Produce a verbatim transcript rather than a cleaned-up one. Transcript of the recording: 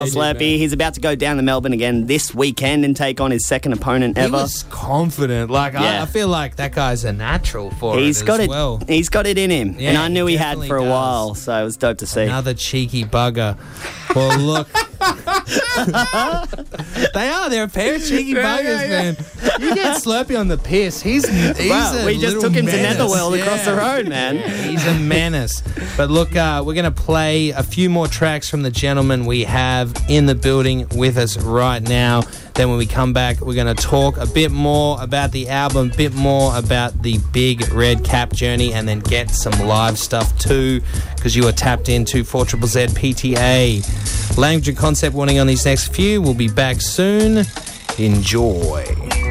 Slurpee, he's about to go down to Melbourne again this weekend and take on his second opponent He ever. was confident. Like I, Yeah. I feel like that guy's a natural for He's it got as it. well. He's got it in him, Yeah, and I knew he he had definitely for a does. while, so it was dope to see. Another cheeky bugger. Well, look. They are. They're a pair of cheeky Yeah, buggers, yeah, yeah. man. You get Slurpee on the piss. He's, he's Wow, a we just little took him menace. to Netherworld Yeah. across the road, man. He's a menace. But look, uh, we're going to play a few more tracks from the gentleman we have in the building with us right now. Then when we come back, we're going to talk a bit more about the album, a bit more about the Big Red Cap journey, and then get some live stuff too, because you are tapped into four Z Z Z P T A. Language and concept warning on these next few. We'll be back soon. Enjoy.